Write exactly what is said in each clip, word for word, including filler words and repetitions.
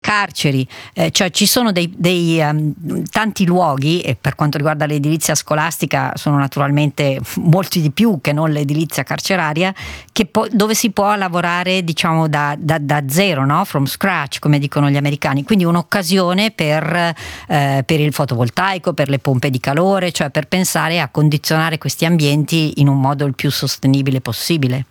carceri, eh, cioè ci sono dei, dei um, tanti luoghi, e per quanto riguarda l'edilizia scolastica sono naturalmente molti di più che non l'edilizia carceraria, che po- dove si può lavorare diciamo da, da, da zero, no? From scratch, come dicono gli americani, quindi un'occasione per, eh, per il fotovoltaico, per le pompe di calore, cioè per pensare a condizionare questi ambienti in un modo il più sostenibile possibile.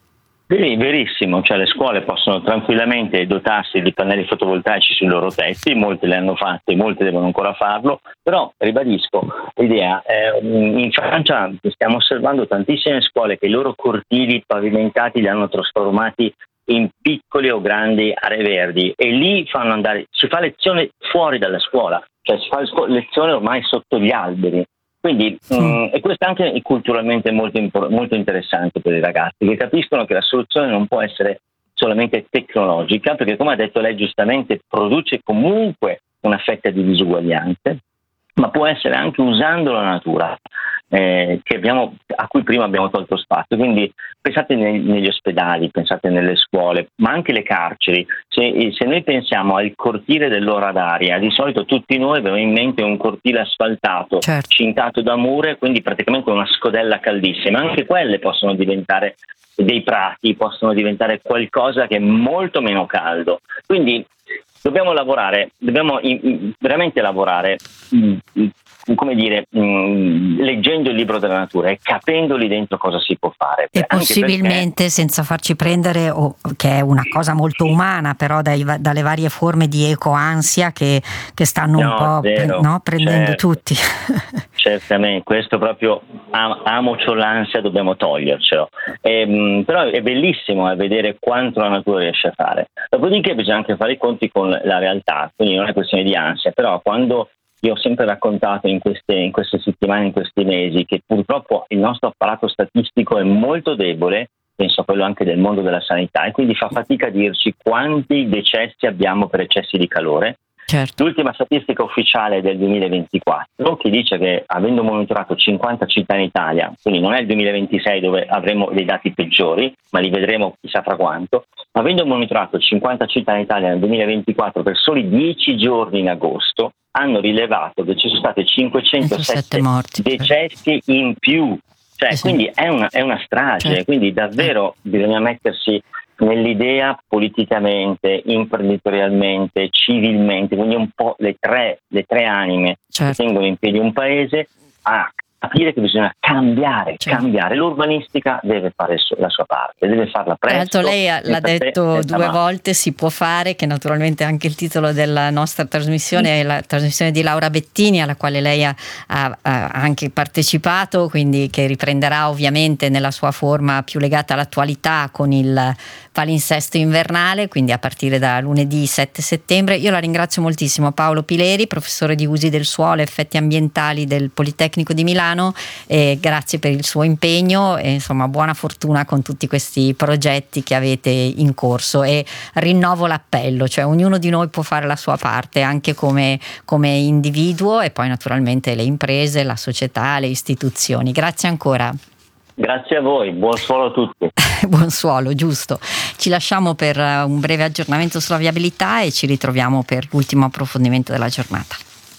Sì, verissimo, cioè le scuole possono tranquillamente dotarsi di pannelli fotovoltaici sui loro tetti, molte le hanno fatte, molte devono ancora farlo, però ribadisco l'idea, eh, in Francia stiamo osservando tantissime scuole che i loro cortili pavimentati li hanno trasformati in piccoli o grandi aree verdi e lì fanno andare, si fa lezione fuori dalla scuola, cioè si fa lezione ormai sotto gli alberi. Quindi, mm. mh, e questo è anche culturalmente molto, molto interessante per i ragazzi, che capiscono che la soluzione non può essere solamente tecnologica, perché come ha detto lei giustamente produce comunque una fetta di disuguaglianze, ma può essere anche usando la natura, eh, che abbiamo, a cui prima abbiamo tolto spazio. Quindi pensate nei, negli ospedali, pensate nelle scuole, ma anche le carceri. Se, se noi pensiamo al cortile dell'ora d'aria, di solito tutti noi abbiamo in mente un cortile asfaltato, certo, cintato da mura, quindi praticamente una scodella caldissima. Anche quelle possono diventare dei prati, possono diventare qualcosa che è molto meno caldo. Quindi dobbiamo lavorare, dobbiamo in, in, veramente lavorare, in, in, come dire, in, leggendo il libro della natura e capendo lì dentro cosa si può fare. E possibilmente perché, senza farci prendere, oh, che è una cosa molto umana, però dai, dalle varie forme di ecoansia che, che stanno no, un po' vero, no, prendendo certo, tutti. Certamente, questo proprio am- amocio l'ansia, dobbiamo togliercelo. E, mh, però è bellissimo eh, vedere quanto la natura riesce a fare. Dopodiché bisogna anche fare i conti con la realtà, quindi non è questione di ansia, però quando io ho sempre raccontato in queste, in queste settimane, in questi mesi, che purtroppo il nostro apparato statistico è molto debole, penso a quello anche del mondo della sanità, e quindi fa fatica a dirci quanti decessi abbiamo per eccessi di calore. Certo. L'ultima statistica ufficiale è del duemilaventiquattro, che dice che, avendo monitorato cinquanta città in Italia, quindi non è il duemilaventisei dove avremo dei dati peggiori, ma li vedremo chissà fra quanto, avendo monitorato cinquanta città in Italia nel duemilaventiquattro per soli dieci giorni in agosto, hanno rilevato che ci sono state cinquecentosette morti, decessi in più. Cioè, eh sì. Quindi è una, è una strage, certo. Quindi davvero eh. bisogna mettersi nell'idea politicamente, imprenditorialmente, civilmente, quindi un po' le tre, le tre anime, certo, che tengono in piedi un paese, a capire che bisogna cambiare, certo, cambiare. L'urbanistica deve fare la sua parte, deve farla presto. Tra l'altro lei l'ha detto due volte, si può fare, che naturalmente anche il titolo della nostra trasmissione è la trasmissione di Laura Bettini, alla quale lei ha, ha, ha anche partecipato, quindi che riprenderà ovviamente nella sua forma più legata all'attualità con il palinsesto invernale, quindi a partire da lunedì sette settembre. Io la ringrazio moltissimo, Paolo Pileri, professore di usi del suolo e effetti ambientali del Politecnico di Milano, e grazie per il suo impegno e insomma buona fortuna con tutti questi progetti che avete in corso, e rinnovo l'appello, cioè ognuno di noi può fare la sua parte anche come, come individuo, e poi naturalmente le imprese, la società, le istituzioni. Grazie ancora. Grazie a voi, buon suolo a tutti. Buon suolo, giusto. Ci lasciamo per un breve aggiornamento sulla viabilità e ci ritroviamo per l'ultimo approfondimento della giornata.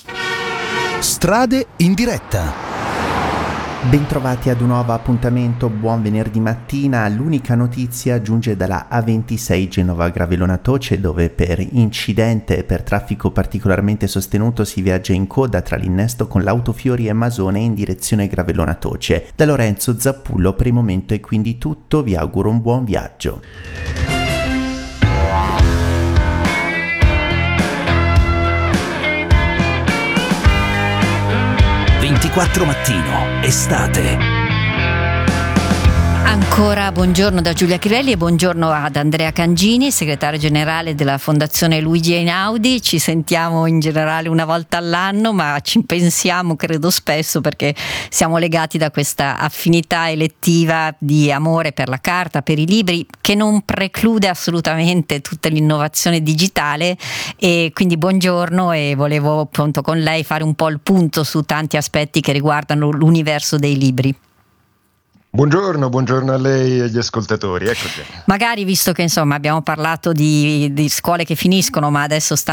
Strade in diretta. Bentrovati ad un nuovo appuntamento, buon venerdì mattina. L'unica notizia giunge dalla A ventisei Genova Gravellona Toce, dove per incidente e per traffico particolarmente sostenuto si viaggia in coda tra l'innesto con l'Autofiori e Masone in direzione Gravellona Toce. Da Lorenzo Zappullo per il momento è quindi tutto, vi auguro un buon viaggio. ventiquattro Mattino, estate. Ancora buongiorno da Giulia Chirelli e buongiorno ad Andrea Cangini, segretario generale della Fondazione Luigi Einaudi. Ci sentiamo in generale una volta all'anno, ma ci pensiamo credo spesso, perché siamo legati da questa affinità elettiva di amore per la carta, per i libri, che non preclude assolutamente tutta l'innovazione digitale. E quindi buongiorno, e volevo appunto con lei fare un po' il punto su tanti aspetti che riguardano l'universo dei libri. Buongiorno, buongiorno a lei e agli ascoltatori, eccoci. Magari, visto che insomma abbiamo parlato di, di scuole che finiscono, ma adesso stanno